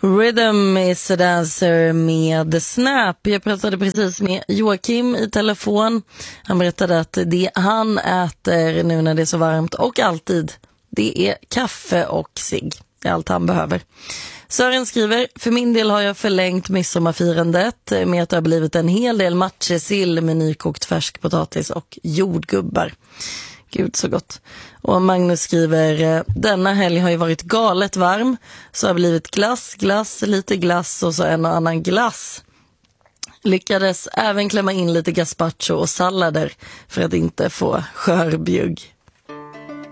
Rhythm is a Dancer med Snap. Jag pratade precis med Joakim i telefon. Han berättade att det han äter nu när det är så varmt och alltid, det är kaffe och cigg. Det är allt han behöver. Sören skriver, för min del har jag förlängt midsommarfirandet med att det har blivit en hel del matjessill med nykokt färskpotatis och jordgubbar. Gud så gott. Och Magnus skriver, denna helg har ju varit galet varm, så har blivit glass, lite glass och så en och annan glass. Lyckades även klämma in lite gazpacho och sallader för att inte få skörbjugg.